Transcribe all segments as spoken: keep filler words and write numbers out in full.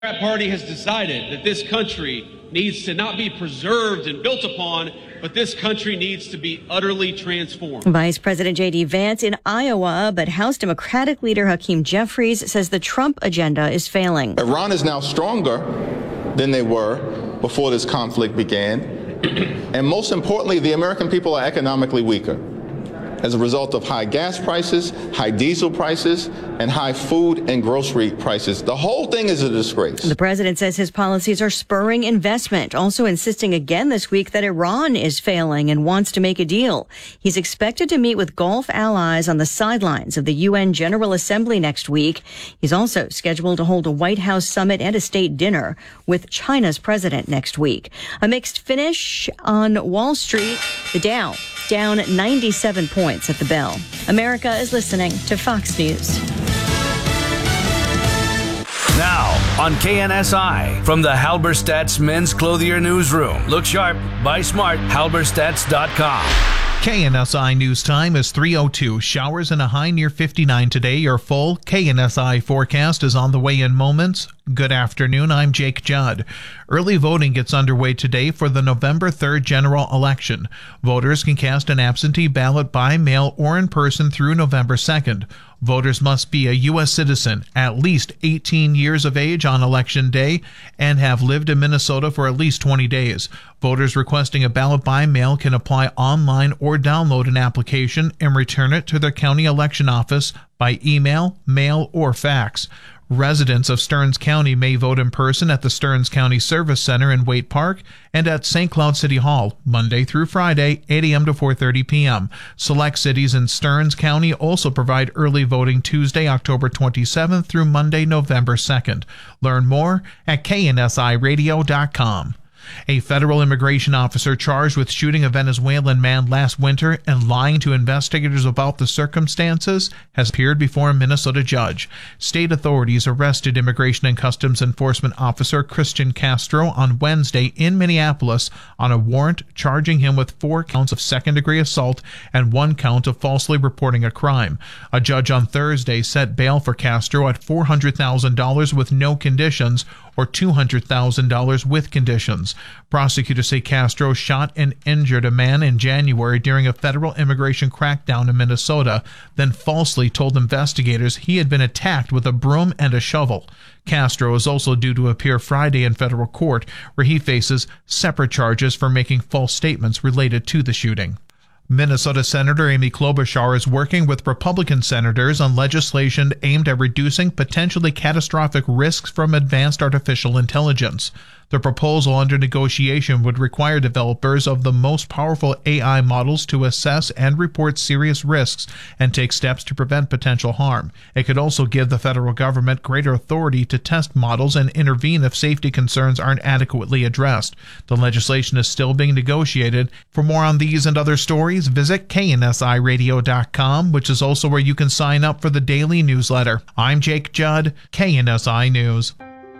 The Democrat Party has decided that this country needs to not be preserved and built upon, but this country needs to be utterly transformed. Vice President J D Vance in Iowa, but House Democratic leader Hakeem Jeffries says the Trump agenda is failing. Iran is now stronger than they were before this conflict began. And most importantly, the American people are economically weaker as a result of high gas prices, high diesel prices, and high food and grocery prices. The whole thing is a disgrace. The president says his policies are spurring investment, also insisting again this week that Iran is failing and wants to make a deal. He's expected to meet with Gulf allies on the sidelines of the U N General Assembly next week. He's also scheduled to hold a White House summit and a state dinner with China's president next week. A mixed finish on Wall Street. The Dow down ninety-seven points at the bell. America is listening to Fox News. Now on K N S I from the Halberstadt's Men's Clothier Newsroom. Look sharp, buy smart, halberstadts dot com. K N S I News Time is three oh two. Showers and a high near fifty-nine today. Your full K N S I forecast is on the way in moments. Good afternoon. I'm Jake Judd. Early voting gets underway today for the November third general election. Voters can cast an absentee ballot by mail or in person through November second. Voters must be a U S citizen, at least eighteen years of age on Election Day, and have lived in Minnesota for at least twenty days. Voters requesting a ballot by mail can apply online or download an application and return it to their county election office by email, mail, or fax. Residents of Stearns County may vote in person at the Stearns County Service Center in Waite Park and at Saint Cloud City Hall, Monday through Friday, eight a.m. to four thirty p.m. Select cities in Stearns County also provide early voting Tuesday, October twenty-seventh through Monday, November second. Learn more at K N S I radio dot com. A federal immigration officer charged with shooting a Venezuelan man last winter and lying to investigators about the circumstances has appeared before a Minnesota judge. State authorities arrested Immigration and Customs Enforcement Officer Christian Castro on Wednesday in Minneapolis on a warrant charging him with four counts of second-degree assault and one count of falsely reporting a crime. A judge on Thursday set bail for Castro at four hundred thousand dollars with no conditions or two hundred thousand dollars with conditions. Prosecutors say Castro shot and injured a man in January during a federal immigration crackdown in Minnesota, then falsely told investigators he had been attacked with a broom and a shovel. Castro is also due to appear Friday in federal court, where he faces separate charges for making false statements related to the shooting. Minnesota Senator Amy Klobuchar is working with Republican senators on legislation aimed at reducing potentially catastrophic risks from advanced artificial intelligence. The proposal under negotiation would require developers of the most powerful A I models to assess and report serious risks and take steps to prevent potential harm. It could also give the federal government greater authority to test models and intervene if safety concerns aren't adequately addressed. The legislation is still being negotiated. For more on these and other stories, visit K N S I radio dot com, which is also where you can sign up for the daily newsletter. I'm Jake Judd, K N S I News.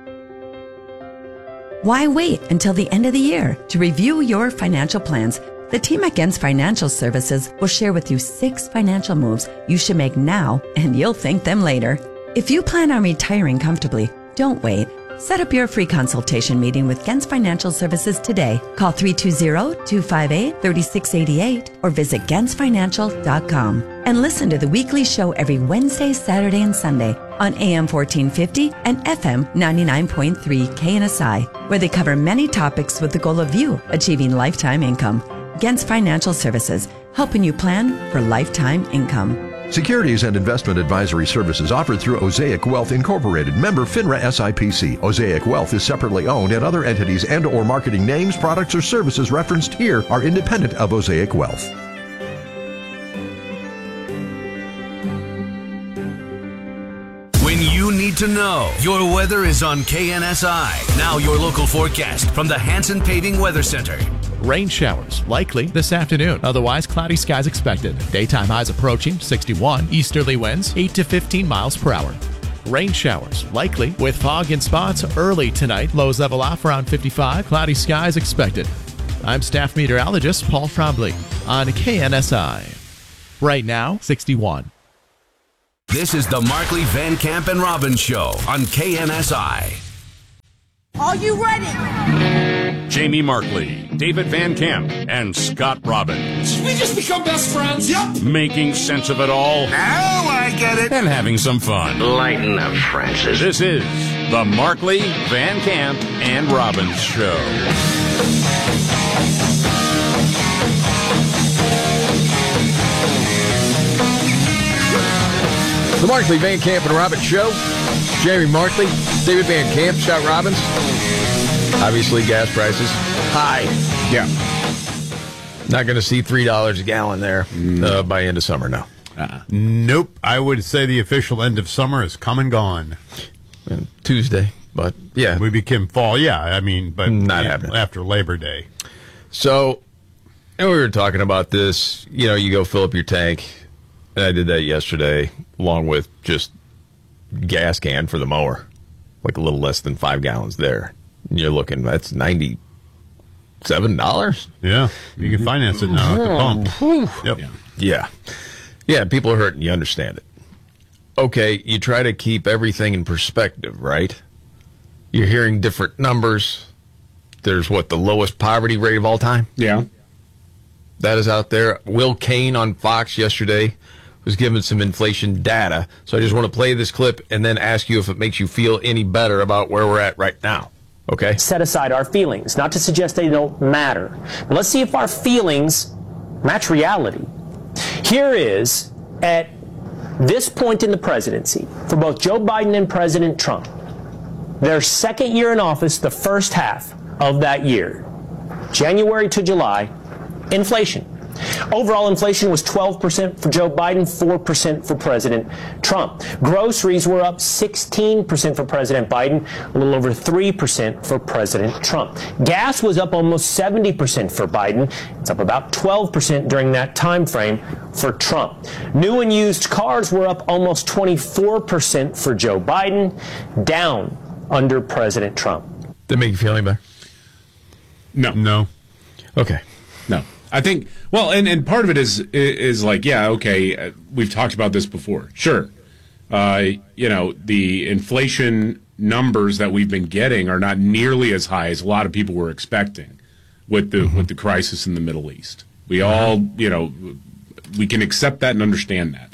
Why wait until the end of the year to review your financial plans? The team at Gens Financial Services will share with you six financial moves you should make now, and you'll thank them later. If you plan on retiring comfortably, don't wait. Set up your free consultation meeting with Gens Financial Services today. Call three two zero, two five eight, three six eight eight or visit gens financial dot com. And listen to the weekly show every Wednesday, Saturday, and Sunday on A M fourteen fifty and F M ninety-nine point three K N S I, where they cover many topics with the goal of you achieving lifetime income. Gens Financial Services, helping you plan for lifetime income. Securities and investment advisory services offered through Osaic Wealth Incorporated, member FINRA S I P C. Osaic Wealth is separately owned, and other entities and or marketing names, products, or services referenced here are independent of Osaic Wealth. When you need to know, your weather is on K N S I. Now your local forecast from the Hanson Paving Weather Center. Rain showers likely this afternoon. Otherwise, cloudy skies expected. Daytime highs approaching sixty-one. Easterly winds eight to fifteen miles per hour. Rain showers likely with fog in spots early tonight. Lows level off around fifty-five. Cloudy skies expected. I'm staff meteorologist Paul Trombley on K N S I. Right now, sixty-one. This is the Markley, Van Camp, and Robbins Show on K N S I. Are you ready? Jamie Markley, David Van Camp, and Scott Robbins. We just become best friends. Yep. Making sense of it all. Now I get it. And having some fun. Lighten up, Francis. This is the Markley, Van Camp, and Robbins Show. The Markley, Van Camp, and Robbins Show. Jamie Markley, David Van Camp, Scott Robbins. Obviously, gas prices high. Yeah. Not going to see three dollars a gallon there uh, by end of summer, no. Uh-uh. Nope. I would say the official end of summer is come and gone. And Tuesday, but yeah. We became fall, yeah. I mean, but not happening after Labor Day. So, and we were talking about this. You know, you go fill up your tank. And I did that yesterday, along with just gas can for the mower, like a little less than five gallons there. And you're looking, that's ninety-seven dollars. Yeah, you can finance it now at the pump. Yep. Yeah. yeah, yeah. People are hurting. You understand it. Okay, you try to keep everything in perspective, right? You're hearing different numbers. There's what, the lowest poverty rate of all time? Yeah, that is out there. Will Cain on Fox yesterday was given some inflation data. So I just want to play this clip and then ask you if it makes you feel any better about where we're at right now. Okay? Set aside our feelings, not to suggest they don't matter. But let's see if our feelings match reality. Here is, at this point in the presidency, for both Joe Biden and President Trump, their second year in office, the first half of that year, January to July, inflation. Overall inflation was twelve percent for Joe Biden, four percent for President Trump. Groceries were up sixteen percent for President Biden, a little over three percent for President Trump. Gas was up almost seventy percent for Biden. It's up about twelve percent during that time frame for Trump. New and used cars were up almost twenty-four percent for Joe Biden, down under President Trump. Did it make you feel any better? No. No. Okay. No. I think, well, and, and part of it is, is like, yeah, okay, uh, we've talked about this before. Sure. Uh, you know, the inflation numbers that we've been getting are not nearly as high as a lot of people were expecting with the, mm-hmm. with the crisis in the Middle East. We all, you know, we can accept that and understand that.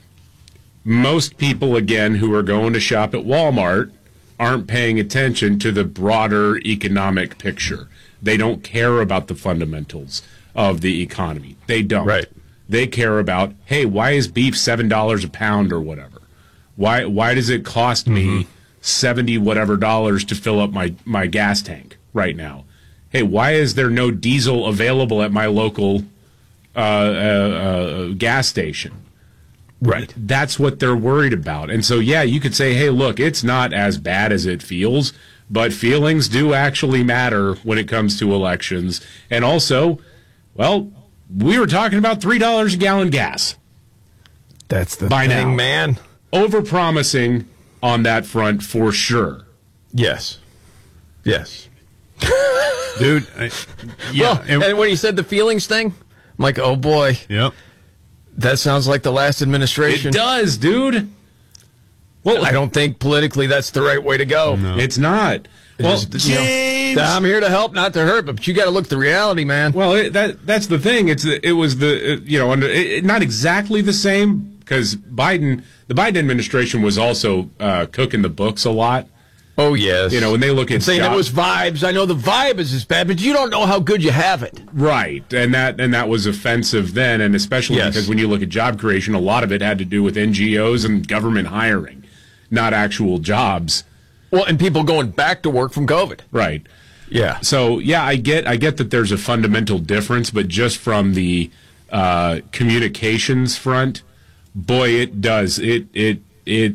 Most people, again, who are going to shop at Walmart aren't paying attention to the broader economic picture. They don't care about the fundamentals of the economy. They don't. Right. They care about, hey, why is beef seven dollars a pound or whatever? Why why does it cost me mm-hmm. seventy whatever dollars to fill up my, my gas tank right now? Hey, why is there no diesel available at my local uh, uh, uh, gas station? Right. That's what they're worried about. And so, yeah, you could say, hey, look, it's not as bad as it feels, but feelings do actually matter when it comes to elections. And also, well, we were talking about three dollars a gallon gas. That's the By thing, now. man. Overpromising on that front for sure. Yes. Yes. Dude, I, yeah. Well, and, and when you said the feelings thing, I'm like, oh, boy. Yep. That sounds like the last administration. It does, dude. Well, I don't think politically that's the right way to go. No. It's not. Well, just, James, you know, I'm here to help, not to hurt, but you got to look at the reality, man. Well, it, that that's the thing. It's it was the it, you know under it, not exactly the same because Biden, the Biden administration was also uh, cooking the books a lot. Oh yes, you know when they look at and saying job, it was vibes. I know the vibe is as bad, but you don't know how good you have it. Right, and that and that was offensive then, and especially yes. because when you look at job creation, a lot of it had to do with N G Os and government hiring, not actual jobs. Well, and people going back to work from COVID. Right. Yeah. So, yeah, I get I get that there's a fundamental difference, but just from the uh, communications front, boy, it does. It it it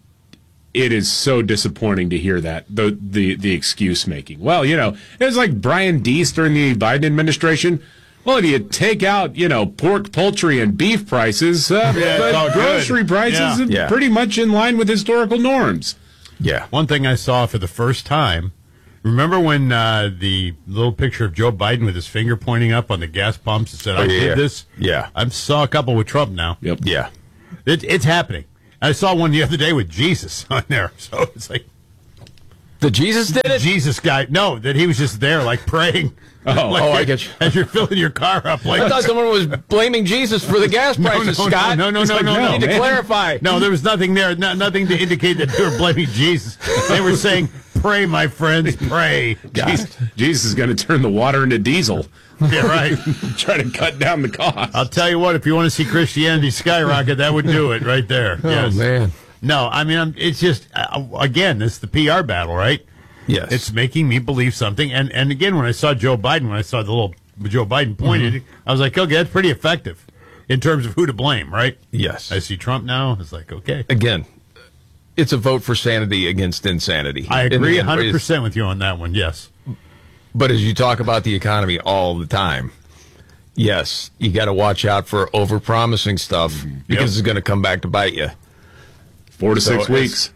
it is so disappointing to hear that, the the, the excuse making. Well, you know, it was like Brian Deese during the Biden administration. Well, if you take out, you know, pork, poultry, and beef prices, uh, yeah, but grocery good. prices yeah. are yeah. pretty much in line with historical norms. Yeah. One thing I saw for the first time, remember when uh, the little picture of Joe Biden with his finger pointing up on the gas pumps and said, I oh, yeah, did yeah. this? Yeah. I saw a couple with Trump now. Yep. Yeah. It, it's happening. I saw one the other day with Jesus on there. So it's like, The Jesus did it? Jesus guy. No, that he was just there, like, praying. Oh, like oh I get you. As you're filling your car up. Like, I thought someone was blaming Jesus for the gas prices, no, no, Scott. No, no, no, like, no, no. You need man. to clarify. No, there was nothing there. No, nothing to indicate that they were blaming Jesus. They were saying, pray, my friends, pray. Jesus, Jesus is going to turn the water into diesel. Yeah, right. Try to cut down the cost. I'll tell you what, if you want to see Christianity skyrocket, that would do it right there. Oh, yes. man. No, I mean, I'm, it's just, uh, again, it's the P R battle, right? Yes. It's making me believe something. And and again, when I saw Joe Biden, when I saw the little Joe Biden pointed, mm-hmm. I was like, okay, that's pretty effective in terms of who to blame, right? Yes. I see Trump now. It's like, okay. Again, it's a vote for sanity against insanity. I agree one hundred percent with you on that one, yes. But as you talk about the economy all the time, yes, you got to watch out for over-promising stuff mm-hmm. because yep. it's going to come back to bite you. Four to so six weeks.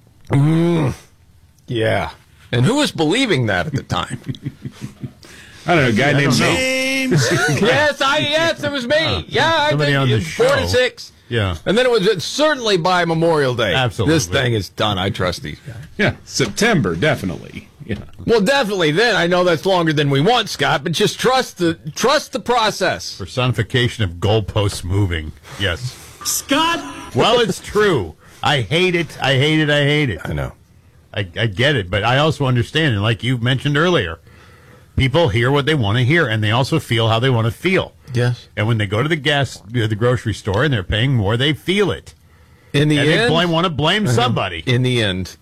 Mm, yeah. And who was believing that at the time? I don't know, a guy I named James. yes, I yes, it was me. Uh, yeah, somebody I on the four show. to six. Yeah. And then it was certainly by Memorial Day. Absolutely. This thing is done. I trust these guys. Yeah, September, definitely. Yeah. Well, definitely then. I know that's longer than we want, Scott, but just trust the trust the process. Personification of goalposts moving. Yes. Scott! Well, it's true. I hate it. I hate it. I hate it. I know. I, I get it, but I also understand, and like you mentioned earlier, people hear what they want to hear, and they also feel how they want to feel. Yes. And when they go to the gas, the grocery store, and they're paying more, they feel it. In the and end, they blame, want to blame somebody. In the end,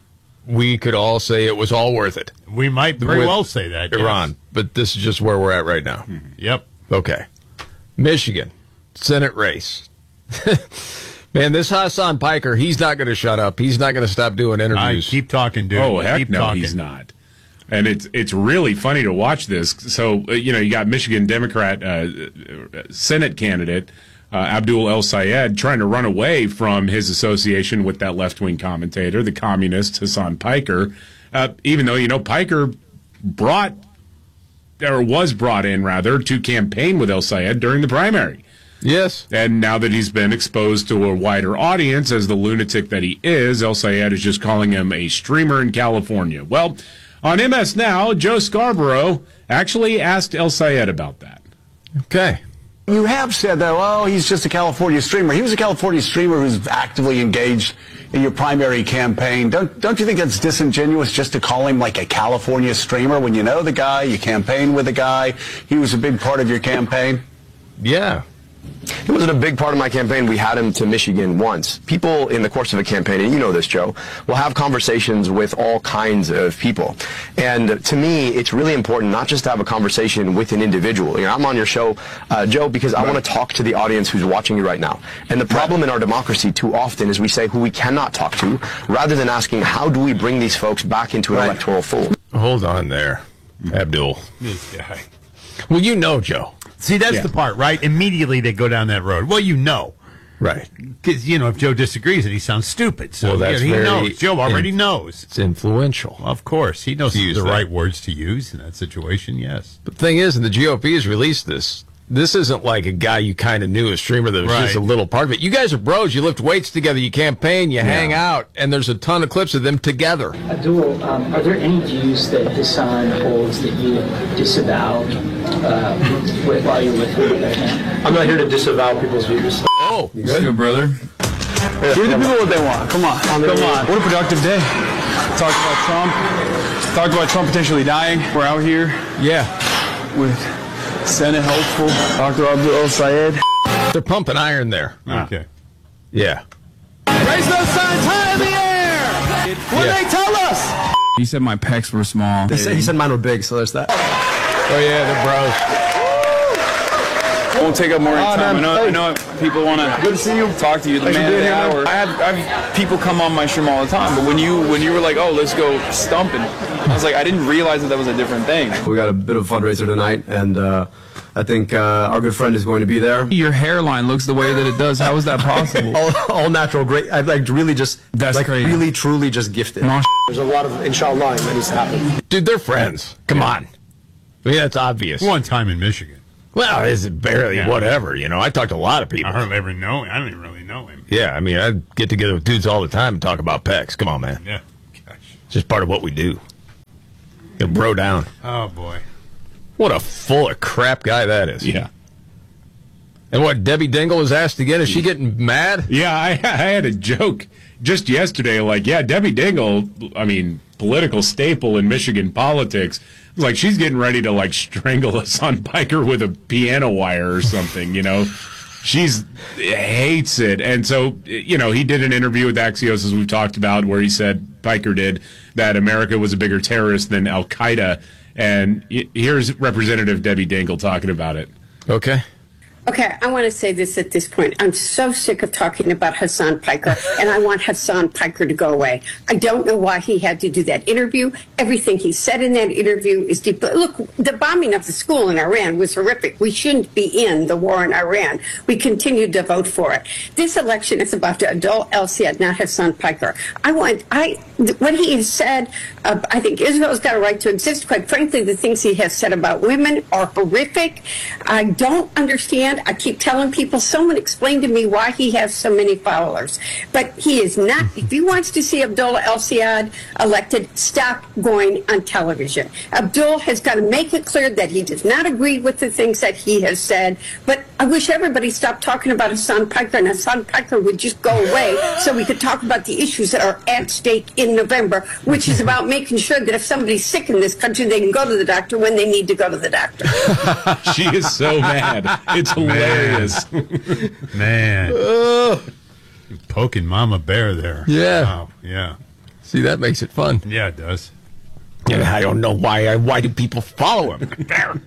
we could all say it was all worth it. We might very With well say that. Iran, yes. but this is just where we're at right now. Mm-hmm. Yep. Okay. Michigan, Senate race. Man, this Hassan Piker, he's not going to shut up. He's not going to stop doing interviews. I keep talking, dude. Oh, heck keep no, talking. he's not. And it's it's really funny to watch this. So, uh, you know, you got Michigan Democrat uh, Senate candidate uh, Abdul El Sayed trying to run away from his association with that left-wing commentator, the communist Hassan Piker, uh, even though, you know, Piker brought, or was brought in, rather, to campaign with El Sayed during the primary. Yes. And now that he's been exposed to a wider audience as the lunatic that he is, El Sayed is just calling him a streamer in California. Well, on M S Now, Joe Scarborough actually asked El Sayed about that. Okay. You have said that, well, he's just a California streamer. He was a California streamer who's actively engaged in your primary campaign. Don't don't you think that's disingenuous just to call him like a California streamer when you know the guy, you campaign with the guy, he was a big part of your campaign? Yeah. It wasn't a big part of my campaign. We had him to Michigan once. People in the course of a campaign, and you know this, Joe, will have conversations with all kinds of people. And to me, it's really important not just to have a conversation with an individual. You know, I'm on your show, uh, Joe, because I want to talk to the audience who's watching you right now. And the problem in our democracy too often is we say who we cannot talk to, rather than asking how do we bring these folks back into an right. electoral fold. Hold on there, Abdul. This guy. Well, you know, Joe. See, that's yeah. the part, right? Immediately they go down that road. Well, you know. Right. Because, you know, if Joe disagrees, then he sounds stupid. So well, that's yeah, he very knows. Joe already in, knows. It's influential. Well, of course. He knows the that. right words to use in that situation, yes. The thing is, and the G O P has released this, this isn't like a guy you kind of knew, a streamer that was right. just a little part of it. You guys are bros. You lift weights together. You campaign. You yeah. hang out. And there's a ton of clips of them together. Abdul, um, are there any views that Hassan holds that you disavow uh, with, while you're with him right now? I'm not here to disavow people's views. Oh, you good, good brother? Yeah, Give the people what they want. Come on. Come on. What a productive day. Talked about Trump. Talked about Trump potentially dying. We're out here. Yeah. With Senate hopeful Doctor Abdul El Sayed. They're pumping iron there. Okay. Yeah. Raise those signs high in the air! What yeah. they tell us? He said my pecs were small. He said, he said mine were big, so there's that. Oh, yeah, they're bros. Won't take up more oh, time. Man, I know, hey. I know people want to Good to see you. talk to you. The Thanks man of the here, hour. I have, I have people come on my stream all the time, but when you when you were like, oh, let's go stumping, I was like, I didn't realize that that was a different thing. We got a bit of a fundraiser tonight, and uh, I think uh, our good friend is going to be there. Your hairline looks the way that it does. How is that possible? all, all natural, great. I've like really just, That's like crazy. really, truly just gifted. No, There's a lot of inshallah that needs to happen. Dude, they're friends. Come yeah. on. I mean, that's obvious. One time in Michigan. Well, is it barely yeah. whatever, you know? I talk to a lot of people. I hardly ever know him. I don't even really know him. Yeah, I mean, I get together with dudes all the time and talk about pecs. Come on, man. Yeah. Gosh. just part of what we do. You bro down. Oh, boy. What a full of crap guy that is. Yeah. And what, Debbie Dingell was asked again? Is she getting mad? Yeah, I, I had a joke just yesterday. Like, yeah, Debbie Dingell, I mean, political staple in Michigan politics. Like, she's getting ready to, like, strangle Hassan Piker with a piano wire or something, you know? She's hates it. And so, you know, he did an interview with Axios, as we've talked about, where he said, Piker did, that America was a bigger terrorist than Al-Qaeda. And here's Representative Debbie Dingell talking about it. Okay. Okay, I want to say this at this point. I'm so sick of talking about Hassan Piker, and I want Hassan Piker to go away. I don't know why he had to do that interview. Everything he said in that interview is deep. Look, the bombing of the school in Iran was horrific. We shouldn't be in the war in Iran. We continued to vote for it. This election is about Abdul El-Sayed, not Hassan Piker. I want, I, what he has said, uh, I think Israel's got a right to exist. Quite frankly, the things he has said about women are horrific. I don't understand. I keep telling people, someone explain to me why he has so many followers. But he is not, if he wants to see Abdullah El-Sayed elected, stop going on television. Abdul has got to make it clear that he does not agree with the things that he has said. But I wish everybody stopped talking about Hassan Piker, and Hassan Piker would just go away so we could talk about the issues that are at stake in November, which is about making sure that if somebody's sick in this country, they can go to the doctor when they need to go to the doctor. She is so mad. It's hilarious. Man. Uh, Poking Mama Bear there. Yeah. Wow. Yeah. See, that makes it fun. Yeah, it does. Yeah, I don't know why. Why do people follow him?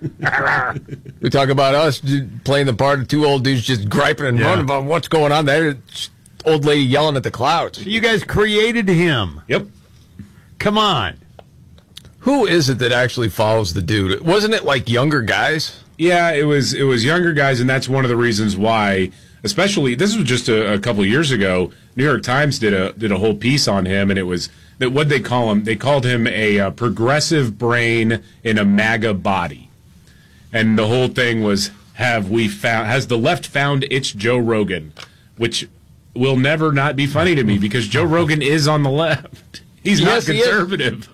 We talk about us playing the part of two old dudes just griping and Yeah. moaning about what's going on there. Old lady yelling at the clouds. You guys created him. Yep. Come on. Who is it that actually follows the dude? Wasn't it like younger guys? Yeah, it was it was younger guys, and that's one of the reasons why, especially, this was just a, a couple of years ago, New York Times did a did a whole piece on him, and it was, that what they call him, they called him a, uh progressive brain in a MAGA body. And the whole thing was, have we found, has the left found its Joe Rogan, which will never not be funny to me, because Joe Rogan is on the left. He's Yes, not he is. conservative.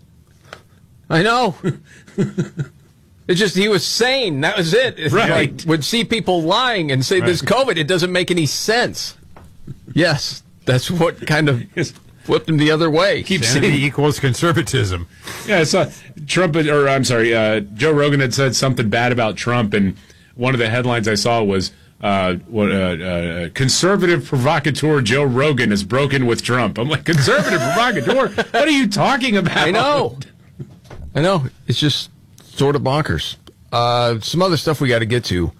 I know. It's just he was sane. That was it. It's Right. Like, would see people lying and say this COVID. It doesn't make any sense. Yes, that's what kind of flipped him the other way. Keep Sanity saying equals conservatism. Yeah, I saw Trump, or I'm sorry, uh, Joe Rogan had said something bad about Trump, and one of the headlines I saw was, uh, what, uh, uh, conservative provocateur Joe Rogan is broken with Trump. I'm like, conservative provocateur? What are you talking about? I know. I know. It's just sort of bonkers. Uh, some other stuff we got to get to.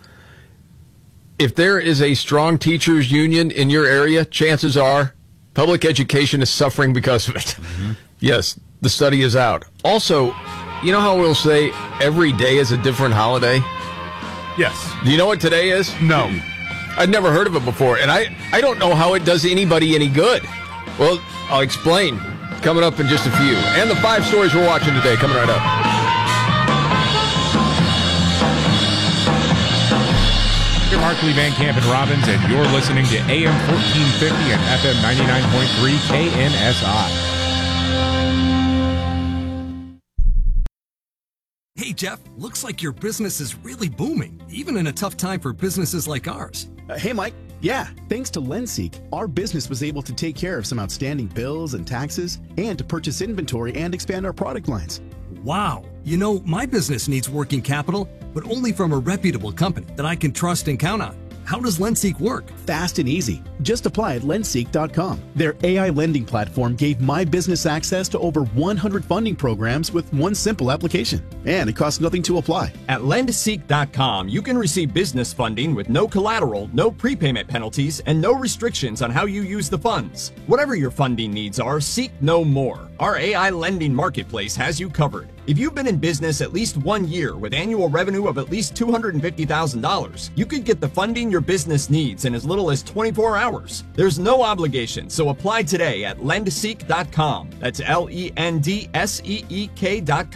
If there is a strong teachers union in your area, chances are public education is suffering because of it. Mm-hmm. Yes, the study is out. Also, you know how we'll say every day is a different holiday? Yes. Do you know what today is? No. I'd never heard of it before, and I, I don't know how it does anybody any good. Well, I'll explain coming up in just a few. And the five stories we're watching today coming right up. You're Markley, Van Camp, and Robbins, and you're listening to A M fourteen fifty and F M ninety-nine point three K N S I. Hey, Jeff, looks like your business is really booming, even in a tough time for businesses like ours. Uh, hey, Mike. Yeah, thanks to Lenseek, our business was able to take care of some outstanding bills and taxes and to purchase inventory and expand our product lines. Wow. You know, my business needs working capital, but only from a reputable company that I can trust and count on. How does Lenseek work? Fast and easy. Just apply at lenseek dot com. Their A I lending platform gave my business access to over one hundred funding programs with one simple application. And it costs nothing to apply. At lenseek dot com, you can receive business funding with no collateral, no prepayment penalties, and no restrictions on how you use the funds. Whatever your funding needs are, seek no more. Our A I lending marketplace has you covered. If you've been in business at least one year with annual revenue of at least two hundred fifty thousand dollars, you could get the funding your business needs in as little as twenty-four hours. There's no obligation, so apply today at lenseek dot com. That's L E N D S E E K dot com.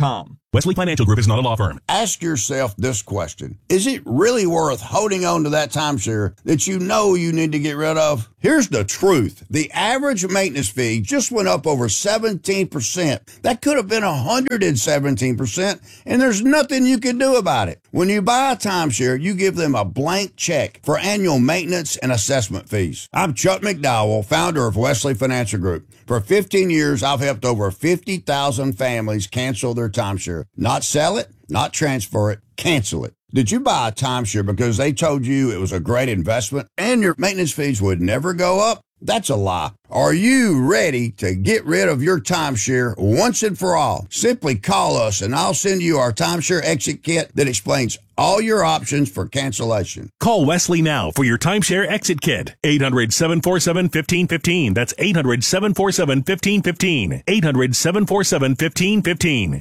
Wesley Financial Group is not a law firm. Ask yourself this question. Is it really worth holding on to that timeshare that you know you need to get rid of? Here's the truth. The average maintenance fee just went up over seventeen percent. That could have been one hundred seventeen percent, and there's nothing you can do about it. When you buy a timeshare, you give them a blank check for annual maintenance and assessment fees. I'm Chuck McDowell, founder of Wesley Financial Group. For fifteen years, I've helped over fifty thousand families cancel their timeshare. Not sell it, not transfer it, cancel it. Did you buy a timeshare because they told you it was a great investment and your maintenance fees would never go up? That's a lie. Are you ready to get rid of your timeshare once and for all? Simply call us and I'll send you our timeshare exit kit that explains all your options for cancellation. Call Wesley now for your timeshare exit kit. eight hundred, seven four seven, one five one five. That's eight hundred, seven four seven, one five one five. eight hundred, seven four seven, one five one five.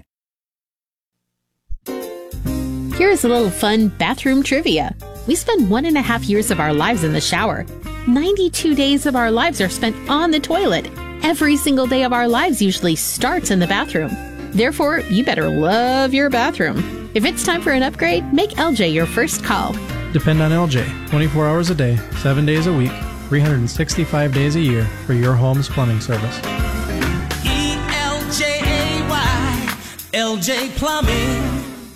Here's a little fun bathroom trivia. We spend one and a half years of our lives in the shower. ninety-two days of our lives are spent on the toilet. Every single day of our lives usually starts in the bathroom. Therefore, you better love your bathroom. If it's time for an upgrade, make L J your first call. Depend on L J twenty-four hours a day, seven days a week, three hundred sixty-five days a year for your home's plumbing service. E L J A Y, L J Plumbing.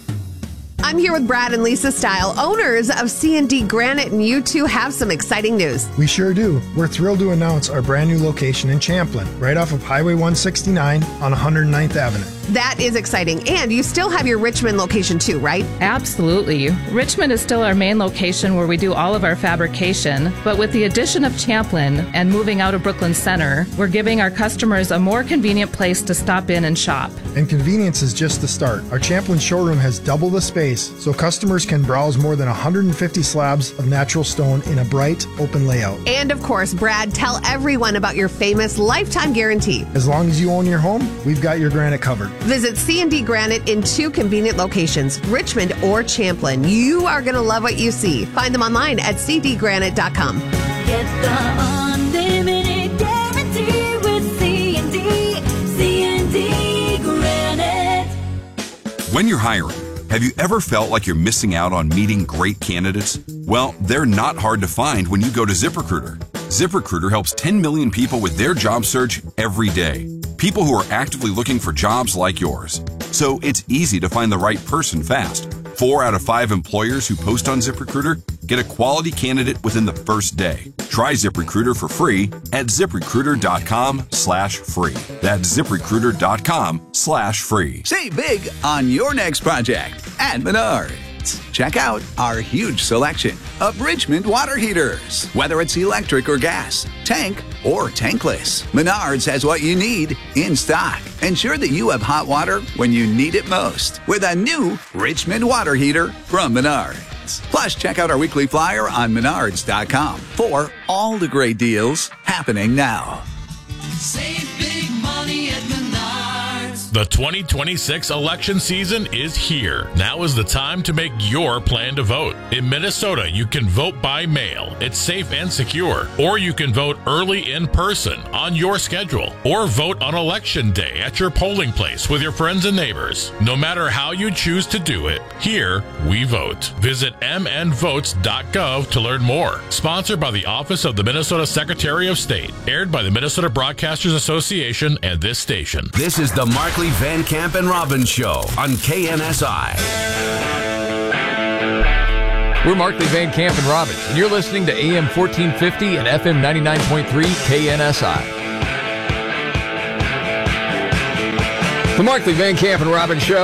I'm here with Brad and Lisa Style, owners of C and D Granite, and you two have some exciting news. We sure do. We're thrilled to announce our brand new location in Champlin, right off of Highway one sixty-nine on one hundred ninth Avenue. That is exciting. And you still have your Richmond location too, right? Absolutely. Richmond is still our main location where we do all of our fabrication. But with the addition of Champlin and moving out of Brooklyn Center, we're giving our customers a more convenient place to stop in and shop. And convenience is just the start. Our Champlin showroom has double the space, so customers can browse more than one hundred fifty slabs of natural stone in a bright, open layout. And of course, Brad, tell everyone about your famous lifetime guarantee. As long as you own your home, we've got your granite covered. Visit C and D Granite in two convenient locations, Richmond or Champlin. You are going to love what you see. Find them online at c d granite dot com. Get the unlimited guarantee with C and D, C and D Granite. When you're hiring, have you ever felt like you're missing out on meeting great candidates? Well, they're not hard to find when you go to ZipRecruiter. ZipRecruiter helps ten million people with their job search every day. People who are actively looking for jobs like yours. So it's easy to find the right person fast. Four out of five employers who post on ZipRecruiter get a quality candidate within the first day. Try ZipRecruiter for free at ZipRecruiter.com slash free. That's ZipRecruiter.com slash free. Save big on your next project at Menards. Check out our huge selection of Richmond water heaters. Whether it's electric or gas, tank or tankless, Menards has what you need in stock. Ensure that you have hot water when you need it most with a new Richmond water heater from Menards. Plus, check out our weekly flyer on Menards dot com for all the great deals happening now. Save big money at Menards. The twenty twenty-six election season is here. Now is the time to make your plan to vote. In Minnesota, you can vote by mail. It's safe and secure. Or you can vote early in person on your schedule. Or vote on election day at your polling place with your friends and neighbors. No matter how you choose to do it, here we vote. Visit m n votes dot gov to learn more. Sponsored by the Office of the Minnesota Secretary of State. Aired by the Minnesota Broadcasters Association and this station. This is the Markley, Van Camp, and Robbins Show on K N S I. We're Markley, Van Camp, and Robbins, and you're listening to A M fourteen fifty and F M ninety-nine point three K N S I. The Markley, Van Camp, and Robbins Show.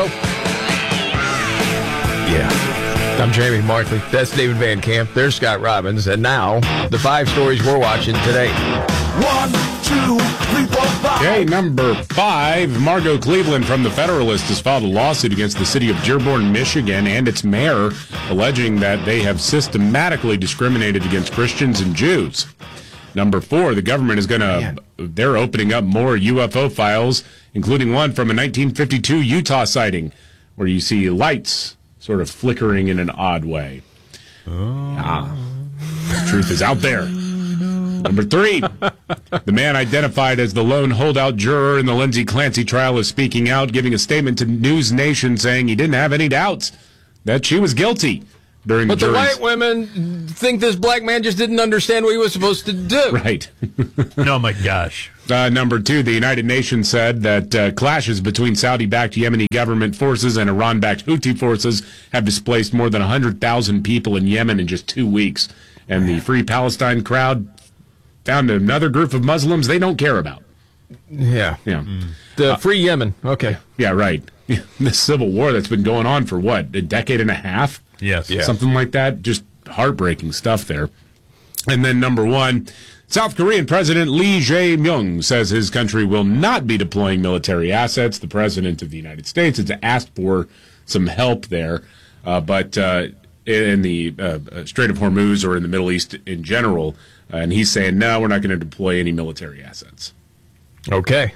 Yeah. I'm Jamie Markley. That's David Van Camp. There's Scott Robbins. And now, the five stories we're watching today. One, two, three, four, five. Okay, number five. Margot Cleveland from The Federalist has filed a lawsuit against the city of Dearborn, Michigan, and its mayor, alleging that they have systematically discriminated against Christians and Jews. Number four, the government is going to, they're opening up more U F O files, including one from a nineteen fifty-two Utah sighting, where you see lights sort of flickering in an odd way. Oh. Ah, the truth is out there. Number three, the man identified as the lone holdout juror in the Lindsay Clancy trial is speaking out, giving a statement to News Nation saying he didn't have any doubts that she was guilty during but the the jury's... white women think this black man just didn't understand what he was supposed to do. Right. Oh, my gosh. Uh, number two, the United Nations said that uh, clashes between Saudi-backed Yemeni government forces and Iran-backed Houthi forces have displaced more than one hundred thousand people in Yemen in just two weeks. And the Free Palestine crowd found another group of Muslims they don't care about. Yeah. Yeah. Mm. The uh, Free Yemen. Okay. Yeah, right. This civil war that's been going on for, what, a decade and a half? Yes. Yeah. Something like that. Just heartbreaking stuff there. And then number one, South Korean President Lee Jae-myung says his country will not be deploying military assets. The President of the United States has asked for some help there, uh, but uh, in the uh, Strait of Hormuz or in the Middle East in general, uh, and he's saying, no, we're not going to deploy any military assets. Okay.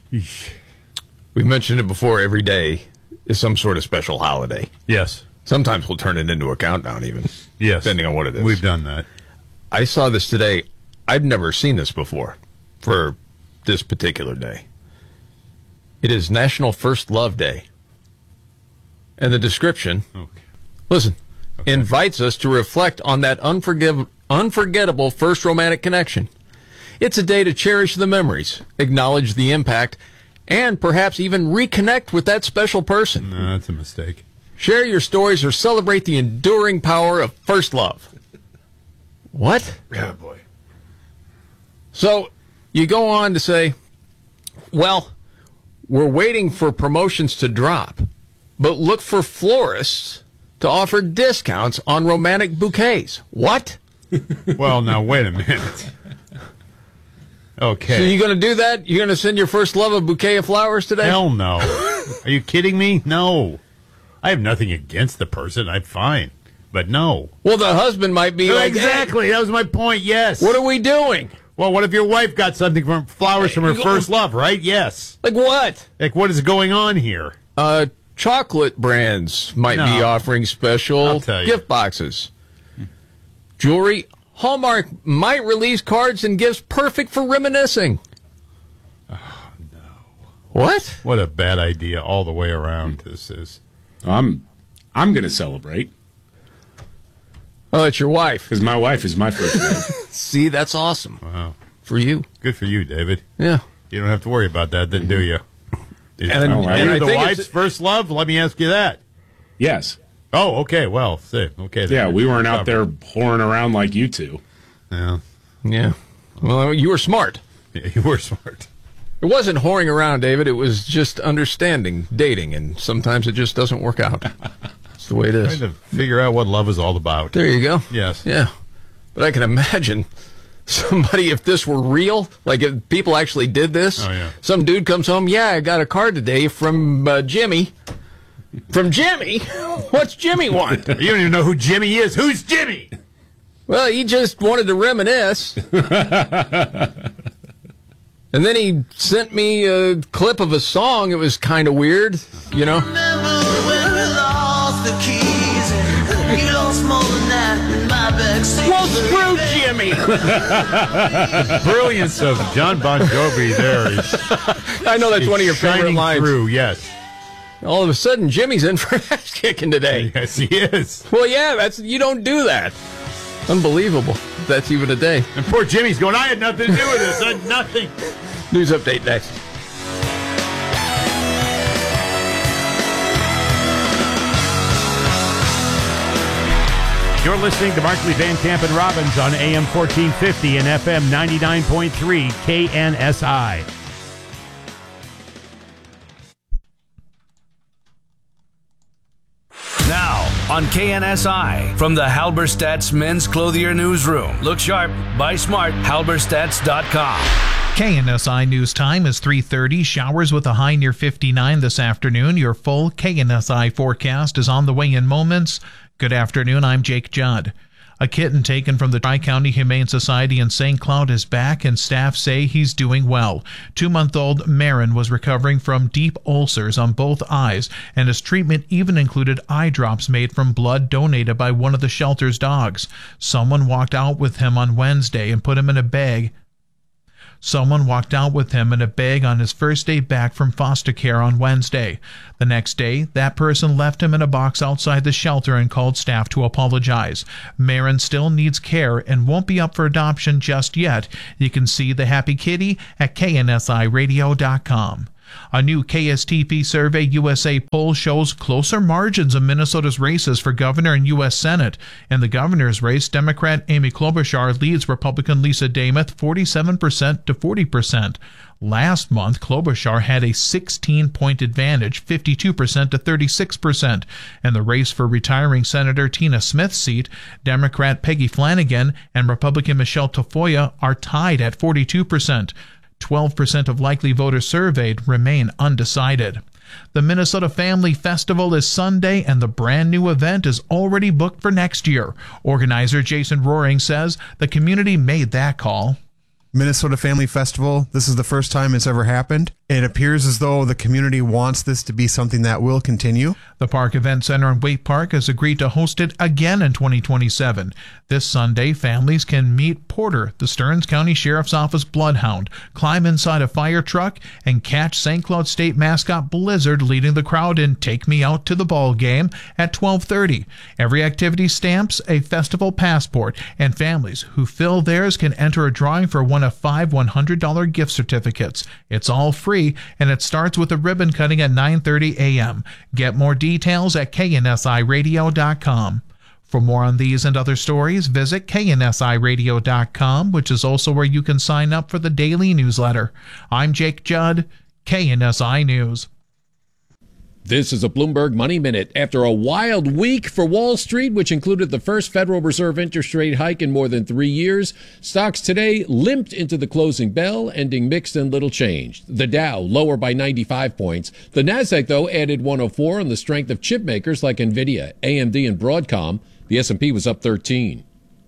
We mentioned it before, every day is some sort of special holiday. Yes. Sometimes we'll turn it into a countdown even. Yes. Depending on what it is. We've done that. I saw this today. I've never seen this before for this particular day. It is National First Love Day. And the description, okay. listen, okay. invites us to reflect on that unforgiv- unforgettable first romantic connection. It's a day to cherish the memories, acknowledge the impact, and perhaps even reconnect with that special person. No, that's a mistake. Share your stories or celebrate the enduring power of first love. What? Yeah, boy. So you go on to say, well, we're waiting for promotions to drop, but look for florists to offer discounts on romantic bouquets. What? Well, now, wait a minute. Okay. So you're going to do that? You're going to send your first love a bouquet of flowers today? Hell no. Are you kidding me? No. I have nothing against the person. I'm fine. But no. Well, the husband might be like, exactly. Hey, that was my point. Yes. What are we doing? Well, what if your wife got something from flowers from her first love, right? Yes. Like what? Like what is going on here? Uh, chocolate brands might No. be offering special I'll tell you. gift boxes. Jewelry. Hallmark might release cards and gifts perfect for reminiscing. Oh, no. What? What a bad idea all the way around this is. I'm, I'm going to celebrate. Oh, it's your wife. Because my wife is my first love. See, that's awesome. Wow. For you. Good for you, David. Yeah. You don't have to worry about that, then, do you? Is And- oh, and are you I the think wife's it's- first love? Let me ask you that. Yes. Oh, okay. Well, see. Okay. then Yeah, you're we weren't out there covered. whoring around like you two. Yeah. Yeah. Well, you were smart. Yeah, you were smart. It wasn't whoring around, David. It was just understanding, dating, and sometimes it just doesn't work out. That's the way it is. Trying to figure out what love is all about. There you go. Yes. Yeah. But I can imagine somebody, if this were real, like if people actually did this, Oh, yeah. some dude comes home, yeah, I got a card today from uh, Jimmy. From Jimmy? What's Jimmy want? You don't even know who Jimmy is. Who's Jimmy? Well, he just wanted to reminisce. And then he sent me a clip of a song. It was kind of weird, you know? Well, screw Jimmy! The brilliance of John Bon Jovi there is... I know that's is one of your favorite shining lines. through, yes. All of a sudden, Jimmy's in for ass kicking today. Yes, he is. Well, yeah, that's you don't do that. Unbelievable. That's even a day. And poor Jimmy's going, I had nothing to do with this. I had nothing. News update next. You're listening to Markley, Van Camp, and Robbins on A M fourteen fifty and F M ninety-nine point three K N S I. Now, on K N S I, from the Halberstadt's Men's Clothier Newsroom. Look sharp, buy smart, halberstadts dot com. K N S I News Time is three thirty. Showers with a high near fifty-nine this afternoon. Your full K N S I forecast is on the way in moments. Good afternoon, I'm Jake Judd. A kitten taken from the Tri-County Humane Society in Saint Cloud is back, and staff say he's doing well. Two-month-old Marin was recovering from deep ulcers on both eyes, and his treatment even included eye drops made from blood donated by one of the shelter's dogs. Someone walked out with him on Wednesday and put him in a bag. Someone walked out with him in a bag on his first day back from foster care on Wednesday. The next day, that person left him in a box outside the shelter and called staff to apologize. Marin still needs care and won't be up for adoption just yet. You can see the happy kitty at K N S I radio dot com. A new K S T P Survey U S A poll shows closer margins in Minnesota's races for governor and U S Senate. In the governor's race, Democrat Amy Klobuchar leads Republican Lisa Demuth forty-seven percent to forty percent. Last month, Klobuchar had a sixteen-point advantage, fifty-two percent to thirty-six percent. In the race for retiring Senator Tina Smith's seat, Democrat Peggy Flanagan and Republican Michelle Tafoya are tied at forty-two percent. twelve percent of likely voters surveyed remain undecided. The Minnesota Family Festival is Sunday, and the brand new event is already booked for next year. Organizer Jason Roaring says the community made that call. Minnesota Family Festival, this is the first time it's ever happened. It appears as though the community wants this to be something that will continue. The Park Event Center in Waite Park has agreed to host it again in twenty twenty-seven. This Sunday, families can meet Porter, the Stearns County Sheriff's Office bloodhound, climb inside a fire truck, and catch Saint Cloud State mascot Blizzard leading the crowd in Take Me Out to the Ball Game at twelve thirty. Every activity stamps a festival passport, and families who fill theirs can enter a drawing for one of five one hundred dollars gift certificates. It's all free, and it starts with a ribbon cutting at nine thirty a.m. Get more details at K N S I radio dot com. For more on these and other stories, visit K N S I radio dot com, which is also where you can sign up for the daily newsletter. I'm Jake Judd, K N S I News. This is a Bloomberg Money Minute. After a wild week for Wall Street, which included the first Federal Reserve interest rate hike in more than three years, stocks today limped into the closing bell, ending mixed and little changed. The Dow lower by ninety-five points. The Nasdaq, though, added one oh four on the strength of chip makers like Nvidia, A M D, and Broadcom. The S and P was up thirteen.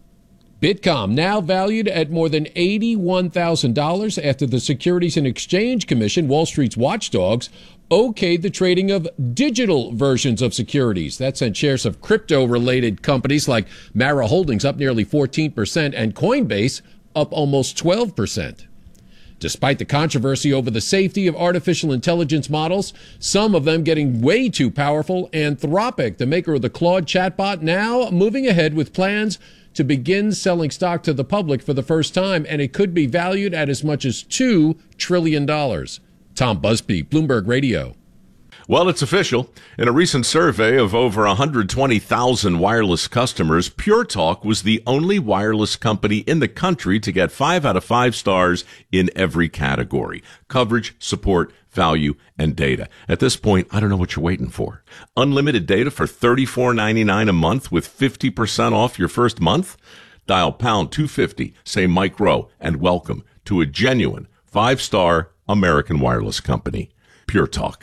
Bitcom now valued at more than eighty-one thousand dollars after the Securities and Exchange Commission, Wall Street's watchdogs, okayed the trading of digital versions of securities. That sent shares of crypto-related companies like Mara Holdings up nearly fourteen percent and Coinbase up almost twelve percent. Despite the controversy over the safety of artificial intelligence models, some of them getting way too powerful, Anthropic, the maker of the Claude chatbot, now moving ahead with plans to begin selling stock to the public for the first time, and it could be valued at as much as two trillion dollars. Tom Busby, Bloomberg Radio. Well, it's official. In a recent survey of over one hundred twenty thousand wireless customers, Pure Talk was the only wireless company in the country to get five out of five stars in every category: coverage, support, value, and data. At this point, I don't know what you're waiting for. Unlimited data for thirty-four ninety-nine a month with fifty percent off your first month? Dial pound two fifty, say Mike Rowe, and welcome to a genuine five-star American wireless company. Pure Talk.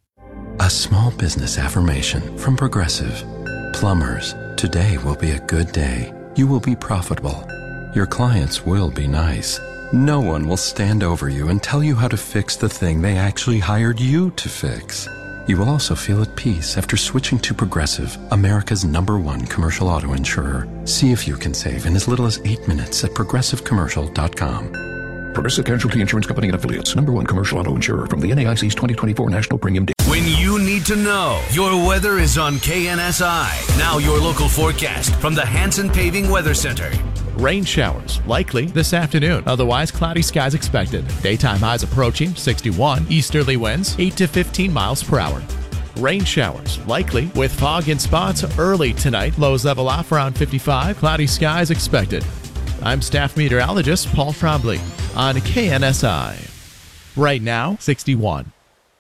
A small business affirmation from Progressive. Plumbers, today will be a good day. You will be profitable. Your clients will be nice. No one will stand over you and tell you how to fix the thing they actually hired you to fix. You will also feel at peace after switching to Progressive, America's number one commercial auto insurer. See if you can save in as little as eight minutes at progressive commercial dot com. Progressive Casualty Insurance Company and Affiliates. Number one commercial auto insurer from the N A I C's twenty twenty-four National Premium Day. When you need to know, your weather is on K N S I. Now your local forecast from the Hanson Paving Weather Center. Rain showers likely this afternoon. Otherwise, cloudy skies expected. Daytime highs approaching sixty-one. Easterly winds eight to fifteen miles per hour. Rain showers likely with fog in spots early tonight. Lows level off around fifty-five. Cloudy skies expected. I'm staff meteorologist Paul Trombley on K N S I. Right now, sixty-one.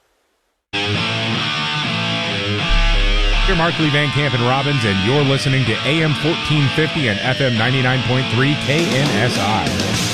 You're Markley, Van Camp, and Robbins, and you're listening to A M fourteen fifty and F M ninety-nine point three K N S I.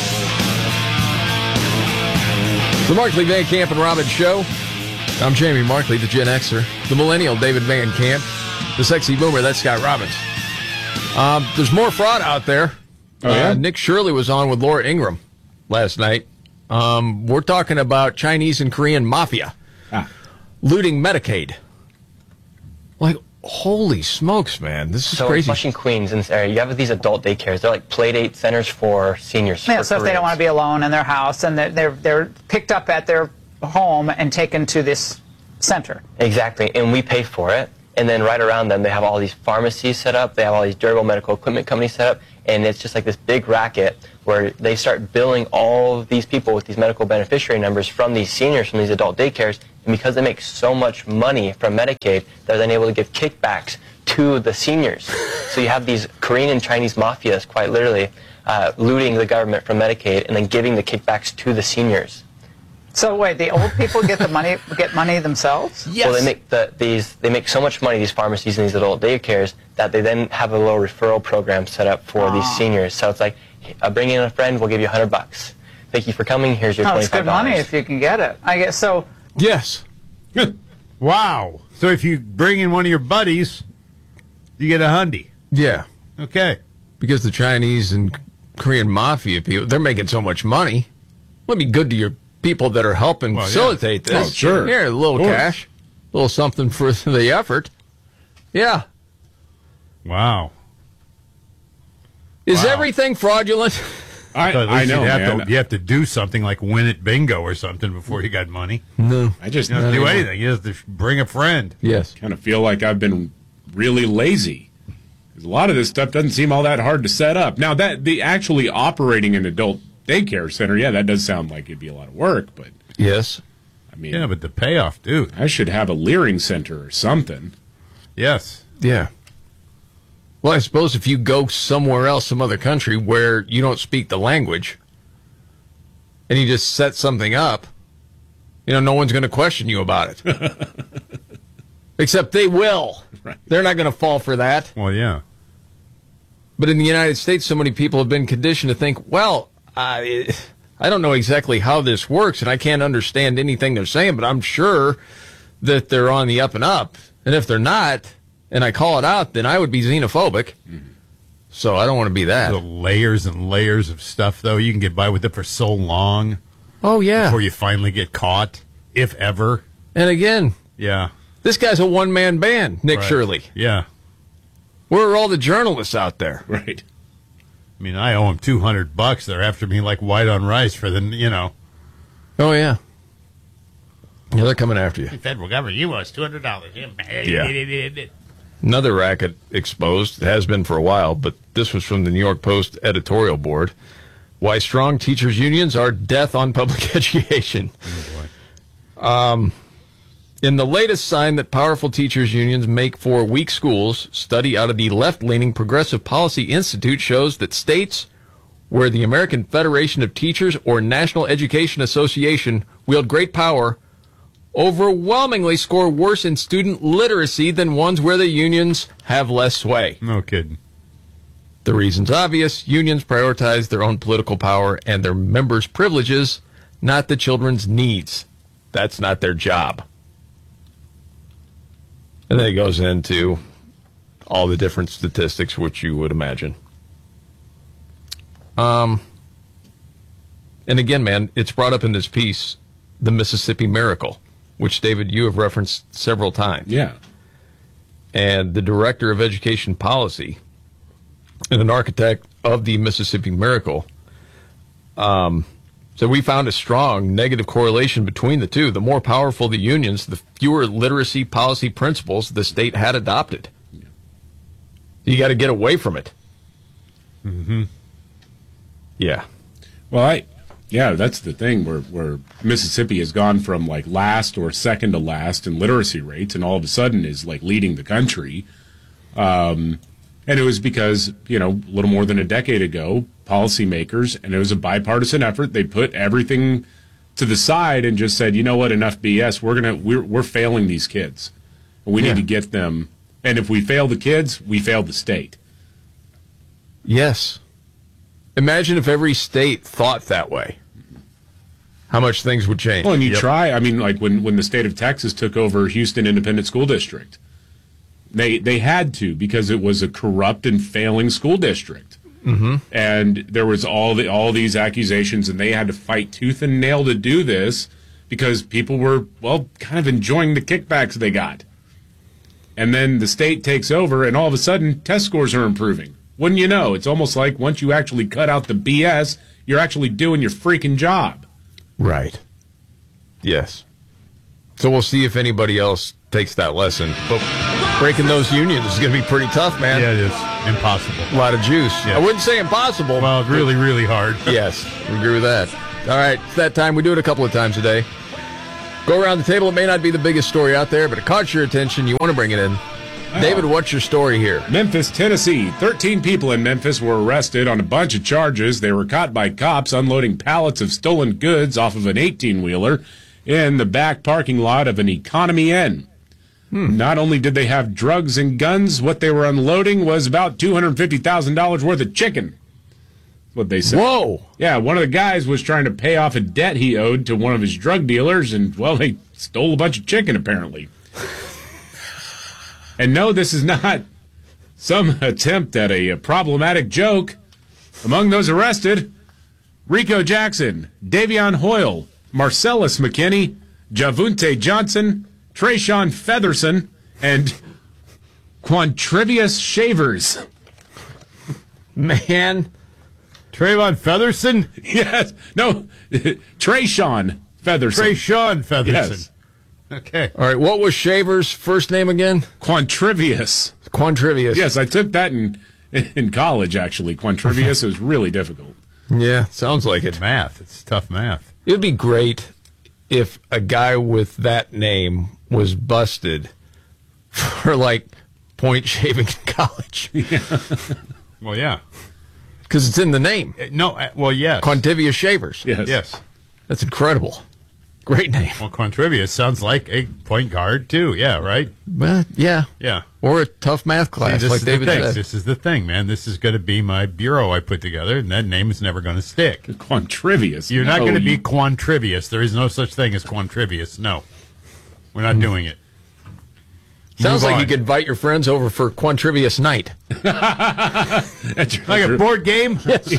The Markley, Van Camp, and Robbins Show. I'm Jamie Markley, the Gen Xer. The Millennial, David Van Camp. The Sexy Boomer, that's Scott Robbins. Um, there's more fraud out there. Oh, yeah? uh, Nick Shirley was on with Laura Ingram last night. Um, we're talking about Chinese and Korean mafia ah. looting Medicaid. Like, holy smokes, man. This is so crazy. Flushing, Queens, in this area, you have these adult daycares. They're like play date centers for seniors. Yeah, for so if they Koreans. don't want to be alone in their house, and they're, they're, they're picked up at their home and taken to this center. Exactly, and we pay for it. And then right around them, they have all these pharmacies set up. They have all these durable medical equipment companies set up. And it's just like this big racket where they start billing all of these people with these medical beneficiary numbers from these seniors, from these adult daycares. And because they make so much money from Medicaid, they're then able to give kickbacks to the seniors. So you have these Korean and Chinese mafias, quite literally, uh, looting the government from Medicaid and then giving the kickbacks to the seniors. So wait, the old people get the money, get money themselves? Well, they make the, these they make so much money, these pharmacies and these adult daycares, that they then have a little referral program set up for Ah. these seniors. So it's like, uh, bring in a friend, we'll give you a hundred bucks. Thank you for coming. Here's your Oh, it's twenty-five good dollars. money if you can get it. I guess so. Yes. Wow. So if you bring in one of your buddies, you get a hundy. Yeah. Okay. Because the Chinese and Korean mafia people, they're making so much money. Let me be good to your people that are helping Well, yeah. facilitate this. Oh, sure. Here, a little Of course. cash, a little something for the effort. Yeah. Wow. Is Wow. everything fraudulent? I, So at I least know, you'd have man. To, you have to do something like win at bingo or something before you got money. No. I just You don't have to do I anything. You have to bring a friend. Yes. kind of feel like I've been really lazy. 'Cause a lot of this stuff doesn't seem all that hard to set up. Now, that the actually operating an adult daycare center, yeah, that does sound like it'd be a lot of work, but Yes. I mean, Yeah, but the payoff, dude. I should have a Leering Center or something. Yes. Yeah. Well, I suppose if you go somewhere else, some other country where you don't speak the language, and you just set something up, you know, no one's going to question you about it. Except they will. Right. They're not going to fall for that. Well, yeah. But in the United States, so many people have been conditioned to think, well, I, I don't know exactly how this works, and I can't understand anything they're saying, but I'm sure that they're on the up and up. And if they're not, and I call it out, then I would be xenophobic. Mm-hmm. So I don't want to be that. The layers and layers of stuff, though. You can get by with it for so long. Oh, yeah. Before you finally get caught, if ever. And again, Yeah. this guy's a one-man band, Nick Right. Shirley. Yeah. Where are all the journalists out there? Right. I mean, I owe them two hundred bucks. They're after me like white on rice for the, you know. Oh, yeah. Yeah, they're coming after you. The federal government, you owe us two hundred dollars. Yeah. Another racket exposed. It has been for a while, but this was from the New York Post editorial board. Why strong teachers' unions are death on public education. Oh, um, in the latest sign that powerful teachers' unions make for weak schools, study out of the left-leaning Progressive Policy Institute shows that states where the American Federation of Teachers or National Education Association wield great power overwhelmingly score worse in student literacy than ones where the unions have less sway. No kidding. The reason's obvious. Unions prioritize their own political power and their members' privileges, not the children's needs. That's not their job. And then it goes into all the different statistics, which you would imagine. Um, and again, man, it's brought up in this piece, the Mississippi Miracle, which, David, you have referenced several times. Yeah. And the director of education policy and an architect of the Mississippi Miracle um, said we found a strong negative correlation between the two. The more powerful the unions, the fewer literacy policy principles the state had adopted. You got to get away from it. Mm-hmm. Yeah. Well, I, yeah, that's the thing where, where Mississippi has gone from like last or second to last in literacy rates and all of a sudden is like leading the country. Um, and it was because, you know, a little more than a decade ago, policymakers, and it was a bipartisan effort, they put everything to the side and just said, you know what, enough B S. We're going to, we're, we're failing these kids. And we Yeah. need to get them. And if we fail the kids, we fail the state. Yes. Imagine if every state thought that way. How much things would change. Well, and you Yep. try, I mean, like when, when the state of Texas took over Houston Independent School District, They they had to because it was a corrupt and failing school district. Mm-hmm. And there was all the all these accusations, and they had to fight tooth and nail to do this because people were, well, kind of enjoying the kickbacks they got. And then the state takes over, and all of a sudden, test scores are improving. Wouldn't you know? It's almost like once you actually cut out the B S, you're actually doing your freaking job. Right. Yes. So we'll see if anybody else takes that lesson. But breaking those unions is going to be pretty tough, man. Yeah, it is. Impossible. A lot of juice. Yeah. I wouldn't say impossible. Well, really, really hard. Yes, we agree with that. All right, it's that time. We do it a couple of times a day. Go around the table. It may not be the biggest story out there, but it caught your attention. You want to bring it in. David, what's your story here? Memphis, Tennessee. thirteen people in Memphis were arrested on a bunch of charges. They were caught by cops unloading pallets of stolen goods off of an eighteen-wheeler in the back parking lot of an Economy Inn. Hmm. Not only did they have drugs and guns, what they were unloading was about two hundred fifty thousand dollars worth of chicken. What they said. Whoa! Yeah, one of the guys was trying to pay off a debt he owed to one of his drug dealers, and, well, they stole a bunch of chicken, apparently. And no, this is not some attempt at a, a problematic joke. Among those arrested, Rico Jackson, Davion Hoyle, Marcellus McKinney, Javunte Johnson, Trayshawn Featherson, and Quantrivius Shavers. Man. Trayvon Featherson? Yes. No, Trayshawn Featherson. Trayshawn Featherson. Yes. Okay. All right, what was Shaver's first name again? Quantrivius. Quantrivius. Yes, I took that in in college, actually. Quantrivius was really difficult. Yeah, sounds like it. Math. It's tough math. It would be great if a guy with that name was busted for, like, point shaving in college. Yeah. Well, yeah. Because it's in the name. Uh, no, uh, well, yes. Quantrivius Shavers. Yes. Yes. That's incredible. Great name. Well, Quantrivius sounds like a point guard, too. Yeah, right? Well, yeah. Yeah. Or a tough math class, See, this like is David the thing. said. This is the thing, man. This is going to be my bureau I put together, and that name is never going to stick. Quantrivius. You're not No, going to be you- Quantrivius. There is no such thing as Quantrivius. No. We're not doing it. Sounds Move like on. you could invite your friends over for Quantrivius night. That's Like a board game? Yes.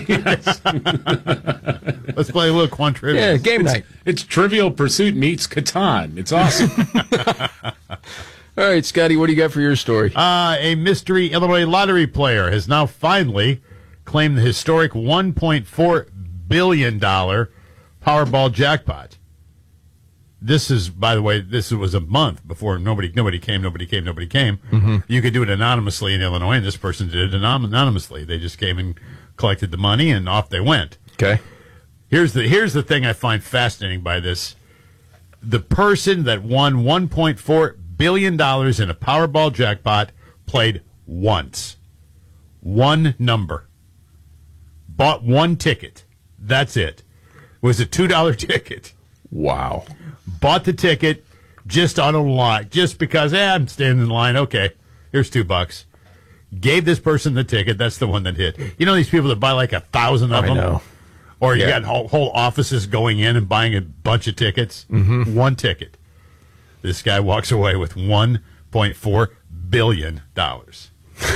Let's play a little Quantrivius. Yeah, game It's, night. it's Trivial Pursuit meets Catan. It's awesome. All right, Scotty, what do you got for your story? Uh, a mystery Illinois lottery player has now finally claimed the historic one point four billion dollars Powerball jackpot. This is, by the way, this was a month before nobody nobody came, nobody came, nobody came. Mm-hmm. You could do it anonymously in Illinois, and this person did it anon- anonymously. They just came and collected the money, and off they went. Okay. Here's the here's the thing I find fascinating by this. The person that won one point four billion dollars in a Powerball jackpot played once. One number. Bought one ticket. That's it. It was a two dollar ticket. Wow. Bought the ticket just on a line, just because, eh, I'm standing in line. Okay, here's two bucks. Gave this person the ticket. That's the one that hit. You know these people that buy like a thousand of I them? know. Or you Yeah. got whole, whole offices going in and buying a bunch of tickets. Mhm. One ticket. This guy walks away with one point four billion dollars.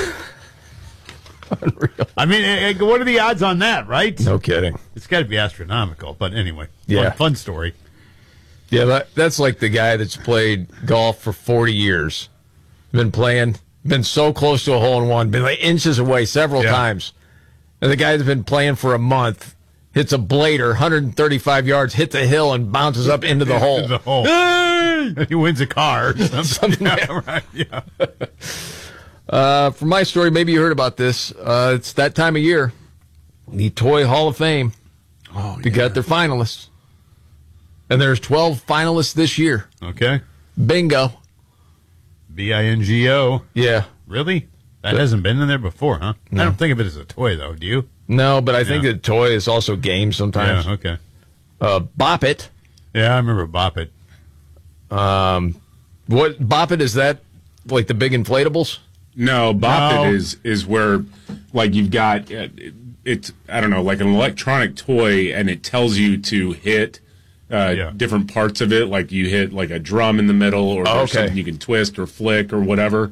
Unreal. I mean, eh, eh, what are the odds on that, right? No kidding. It's got to be astronomical. But anyway, Yeah. fun, fun story. Yeah, that, that's like the guy that's played golf for forty years. Been playing, been so close to a hole in one, been like inches away several Yeah. times. And the guy that's been playing for a month hits a blader, one hundred thirty-five yards, hits a hill, and bounces up into the hole. The hole. Hey! He wins a car or something. Something like- Yeah, right. Yeah. Uh, for my story, maybe you heard about this. Uh, it's that time of year. The Toy Hall of Fame. Oh, They got their finalists. And there's twelve finalists this year. Okay. Bingo. B I N G O. Yeah. Really? That hasn't been in there before, huh? No. I don't think of it as a toy, though. Do you? No, but I think Yeah. that toy is also games sometimes. Yeah, okay. Uh, Bop It. Yeah, I remember Bop It. Um, what Bop It is that? Like the big inflatables? No, Bop No. It is is where, like, you've got uh, it, it's I don't know, like an electronic toy, and it tells you to hit uh, Yeah. different parts of it. Like you hit like a drum in the middle, or Oh, there's okay. something you can twist or flick or whatever.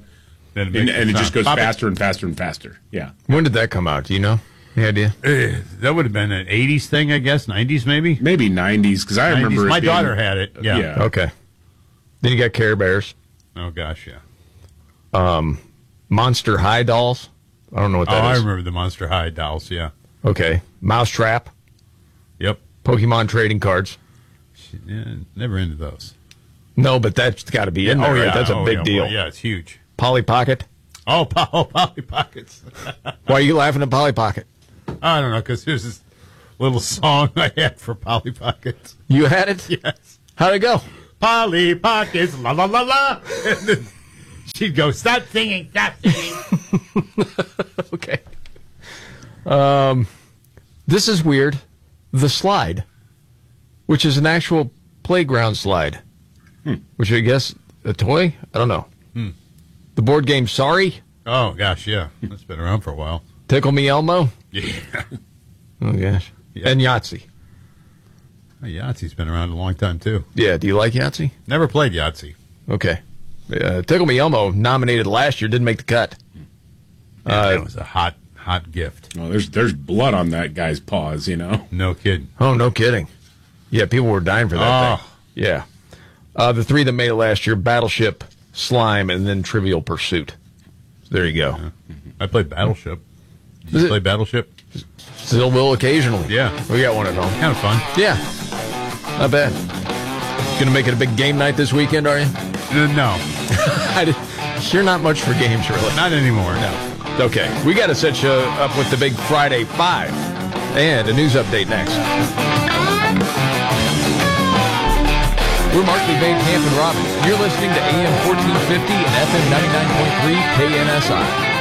Then it and, makes and it sound. just goes Pop it. faster and faster and faster. Yeah. When did that come out? Do you know? Any idea? Uh, that would have been an eighties thing, I guess. nineties, maybe. Maybe nineties, because I remember it My being- daughter had it. Yeah. Yeah. Okay. Then you got Care Bears. Oh gosh, yeah. Um, Monster High dolls. I don't know what Oh, that I is. remember the Monster High dolls. Yeah. Okay. Mousetrap. Yep. Pokemon trading cards. Yeah, never into those. No, but that's got to be in there. Oh, right? yeah. That's a Oh, big yeah. deal. Well, yeah, it's huge. Polly Pocket. Oh, oh Polly Pockets. Why are you laughing at Polly Pocket? I don't know, because there's this little song I had for Polly Pockets. You had it? Yes. How'd it go? Polly Pockets, la la la la. And then she'd go, stop singing, stop singing. Okay. Um, this is weird. The slide, which is an actual playground slide, Hmm. which I guess a toy. I don't know. Hmm. The board game Sorry. Oh, gosh, yeah. That's been around for a while. Tickle Me Elmo. Yeah. Oh gosh. And Yahtzee. Oh, Yahtzee's been around a long time, too. Yeah. Do you like Yahtzee? Never played Yahtzee. Okay. Uh, Tickle Me Elmo, nominated last year, didn't make the cut. Yeah, Uh, that was a hot, hot gift. Well, there's there's blood on that guy's paws, you know. No kidding. Oh, no kidding. Yeah, people were dying for that Oh. thing. Yeah. Uh, the three that made it last year, Battleship, Slime, and then Trivial Pursuit. So there you go. I played Battleship. Did Is you it- play Battleship? Still will occasionally. Yeah. We got one at home. Kind of fun. Yeah. Not bad. Gonna make it a big game night this weekend, are you? Uh, no. I did- You're not much for games, really. Not anymore. No. Okay. We got to set you up with the big Friday Five and a news update next. We're Mark Lee Van Camp and Robbins, and you're listening to A M fourteen fifty and F M ninety-nine point three K N S I.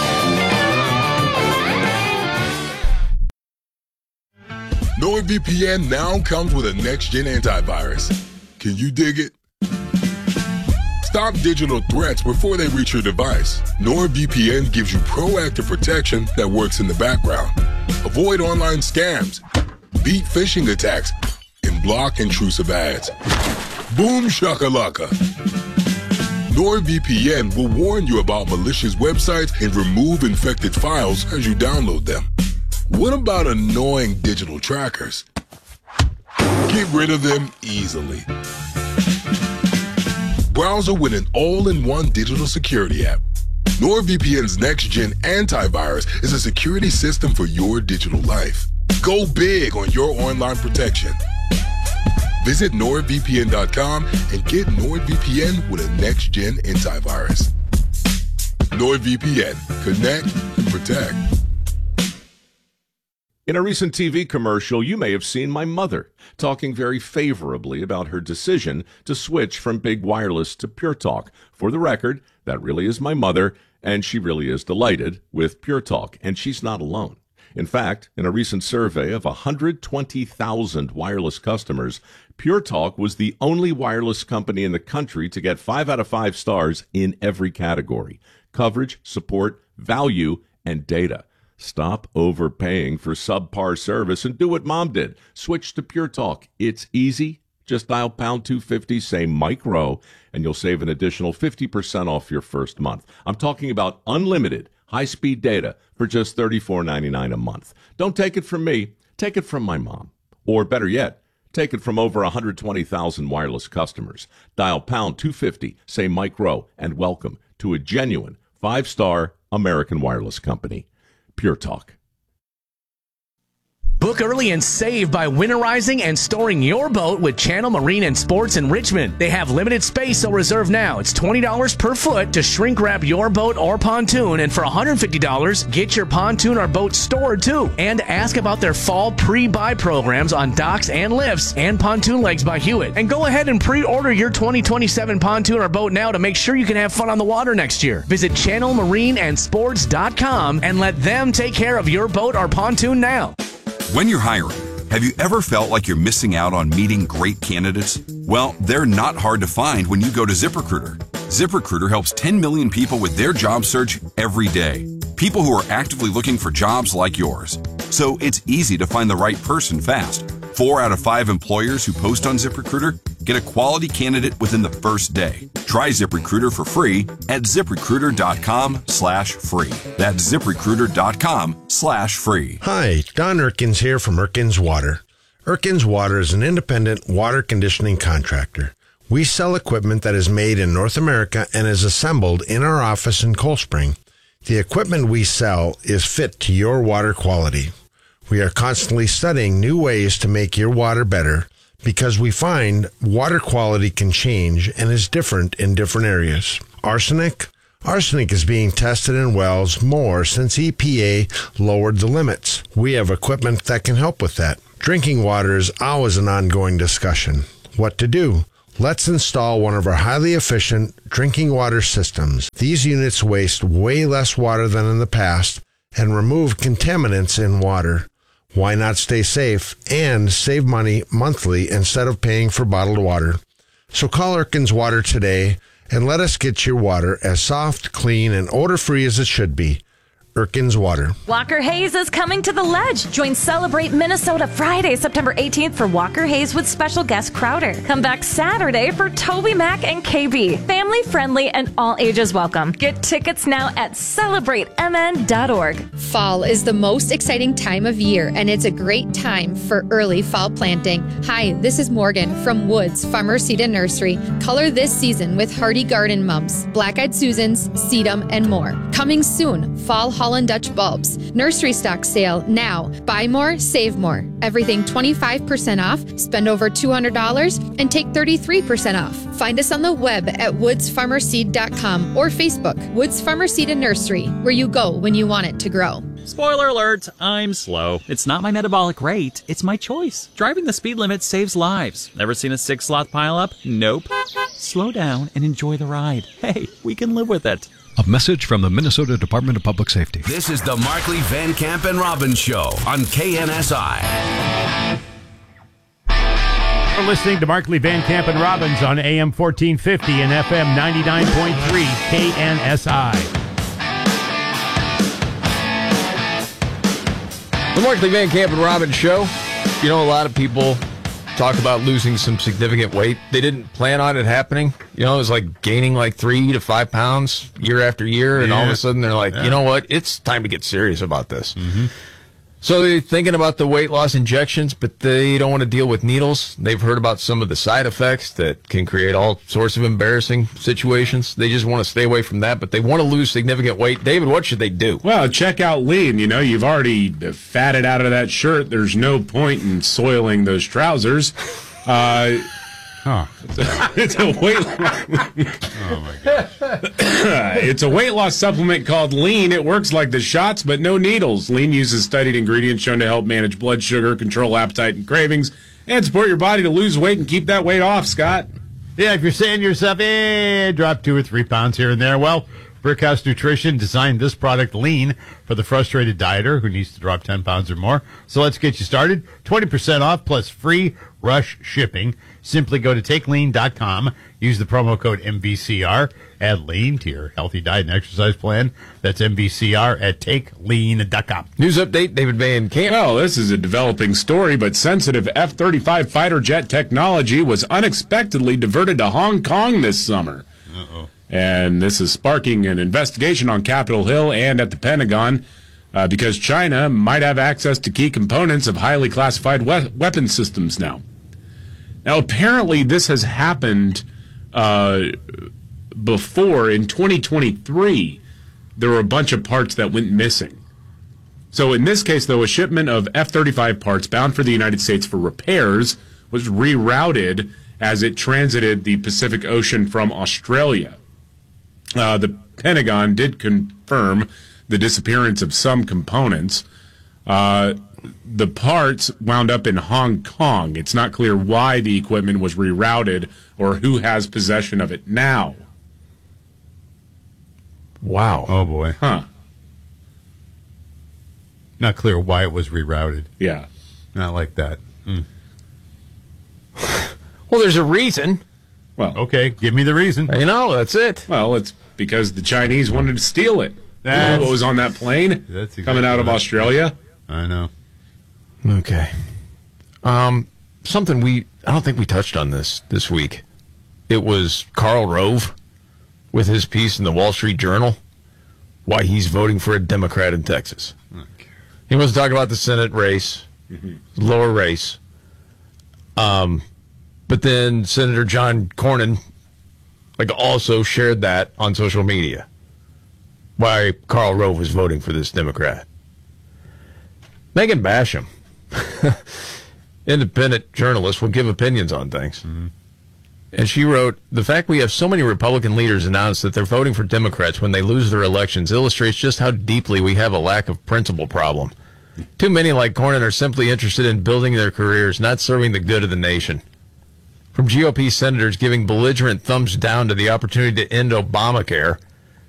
NordVPN now comes with a next-gen antivirus. Can you dig it? Stop digital threats before they reach your device. NordVPN gives you proactive protection that works in the background. Avoid online scams, beat phishing attacks, and block intrusive ads. Boom shakalaka. NordVPN will warn you about malicious websites and remove infected files as you download them. What about annoying digital trackers? Get rid of them easily. Browser with an all-in-one digital security app. NordVPN's next-gen antivirus is a security system for your digital life. Go big on your online protection. Visit NordVPN dot com and get NordVPN with a next-gen antivirus. NordVPN. Connect and protect. In a recent T V commercial, you may have seen my mother talking very favorably about her decision to switch from big wireless to Pure Talk. For the record, that really is my mother, and she really is delighted with Pure Talk, and she's not alone. In fact, in a recent survey of one hundred twenty thousand wireless customers, Pure Talk was the only wireless company in the country to get five out of five stars in every category: coverage, support, value, and data. Stop overpaying for subpar service and do what Mom did. Switch to Pure Talk. It's easy. Just dial pound two fifty, say Mike Rowe, and you'll save an additional fifty percent off your first month. I'm talking about unlimited high-speed data for just thirty-four ninety-nine a month. Don't take it from me. Take it from my mom. Or better yet, take it from over one hundred twenty thousand wireless customers. Dial pound two fifty, say Mike Rowe, and welcome to a genuine five-star American wireless company. Pure Talk. Book early and save by winterizing and storing your boat with Channel Marine and Sports in Richmond. They have limited space, so reserve now. It's twenty dollars per foot to shrink wrap your boat or pontoon, and for one hundred fifty dollars, get your pontoon or boat stored too. And ask about their fall pre-buy programs on docks and lifts and pontoon legs by Hewitt. And go ahead and pre-order your twenty twenty-seven pontoon or boat now to make sure you can have fun on the water next year. Visit channel marine and sports dot com and let them take care of your boat or pontoon now. When you're hiring, have you ever felt like you're missing out on meeting great candidates? Well, they're not hard to find when you go to ZipRecruiter. ZipRecruiter helps ten million people with their job search every day. People who are actively looking for jobs like yours. So it's easy to find the right person fast. Four out of five employers who post on ZipRecruiter Get a quality candidate within the first day. Try ZipRecruiter for free at ZipRecruiter.com slash free. That's ZipRecruiter.com slash free. Hi, Don Erkins here from Erkins Water. Erkins Water is an independent water conditioning contractor. We sell equipment that is made in North America and is assembled in our office in Cold Spring. The equipment we sell is fit to your water quality. We are constantly studying new ways to make your water better because we find water quality can change and is different in different areas. Arsenic? Arsenic is being tested in wells more since E P A lowered the limits. We have equipment that can help with that. Drinking water is always an ongoing discussion. What to do? Let's install one of our highly efficient drinking water systems. These units waste way less water than in the past and remove contaminants in water. Why not stay safe and save money monthly instead of paying for bottled water? So call Erkins Water today and let us get your water as soft, clean, and odor-free as it should be. Erkins Water. Walker Hayes is coming to the Ledge. Join Celebrate Minnesota Friday, September eighteenth for Walker Hayes with special guest Crowder. Come back Saturday for Toby Mac and K B. Family friendly and all ages welcome. Get tickets now at celebrate m n dot org. Fall is the most exciting time of year, and it's a great time for early fall planting. Hi, this is Morgan from Woods Farmer Seed and Nursery. Color this season with hardy garden mums, black-eyed Susans, sedum, and more. Coming soon, fall Holland Dutch bulbs. Nursery stock sale now. Buy more, save more. Everything twenty-five percent off. Spend over two hundred dollars and take thirty-three percent off. Find us on the web at woods farmer seed dot com or Facebook, Woods Farmer Seed and Nursery, where you go when you want it to grow. Spoiler alert, I'm slow. It's not my metabolic rate, it's my choice. Driving the speed limit saves lives. Ever seen a six-slot pileup? Nope. Slow down and enjoy the ride. Hey, we can live with it. A message from the Minnesota Department of Public Safety. This is the Markley, Van Camp, and Robbins Show on K N S I. You're listening to Markley, Van Camp, and Robbins on A M fourteen fifty and F M ninety-nine point three K N S I. The Markley, Van Camp, and Robbins Show. You know, a lot of people talk about losing some significant weight. They didn't plan on it happening. You know, it was like gaining like three to five pounds year after year, and Yeah. all of a sudden they're like, Yeah. you know what? It's time to get serious about this. Mm-hmm. So they're thinking about the weight loss injections, but they don't want to deal with needles. They've heard about some of the side effects that can create all sorts of embarrassing situations. They just want to stay away from that, but they want to lose significant weight. David, what should they do? Well, check out Lean. You know, you've already fatted out of that shirt. There's no point in soiling those trousers. Uh, huh. It's a weight loss. Oh my gosh. It's a weight loss supplement called Lean. It works like the shots, but no needles. Lean uses studied ingredients shown to help manage blood sugar, control appetite and cravings, and support your body to lose weight and keep that weight off, Scott. Yeah, if you're saying to yourself, eh, drop two or three pounds here and there, well, Brickhouse Nutrition designed this product Lean for the frustrated dieter who needs to drop ten pounds or more. So let's get you started. twenty percent off plus free rush shipping. Simply go to take lean dot com, use the promo code M V C R, add Lean to your healthy diet and exercise plan. That's M V C R at take lean dot com. News update, David Van Camp. Well, this is a developing story, but sensitive F thirty-five fighter jet technology was unexpectedly diverted to Hong Kong this summer. Uh-oh. And this is sparking an investigation on Capitol Hill and at the Pentagon uh, because China might have access to key components of highly classified we- weapon systems now. Now, apparently this has happened uh, before. In twenty twenty-three, there were a bunch of parts that went missing. So in this case, though, a shipment of F thirty-five parts bound for the United States for repairs was rerouted as it transited the Pacific Ocean from Australia. Uh, the Pentagon did confirm the disappearance of some components. Uh, the parts wound up in Hong Kong. It's not clear why the equipment was rerouted or who has possession of it now. Wow. Oh, boy. Huh. Not clear why it was rerouted. Yeah. Not like that. Mm. Well, there's a reason. Well, okay, give me the reason. You know, that's it. Well, it's because the Chinese wanted to steal it. That's, what was on that plane that's exactly coming out of right. Australia? I know. Okay. Um, something we I don't think we touched on this this week. It was Karl Rove with his piece in the Wall Street Journal, why he's voting for a Democrat in Texas. Okay. He wants to talk about the Senate race, mm-hmm. lower race. Um, but then Senator John Cornyn, like, also shared that on social media, why Karl Rove was voting for this Democrat. Megan Basham, independent journalist, will give opinions on things. Mm-hmm. And she wrote, the fact we have so many Republican leaders announce that they're voting for Democrats when they lose their elections illustrates just how deeply we have a lack of principle problem. Too many like Cornyn are simply interested in building their careers, not serving the good of the nation. From G O P senators giving belligerent thumbs down to the opportunity to end Obamacare,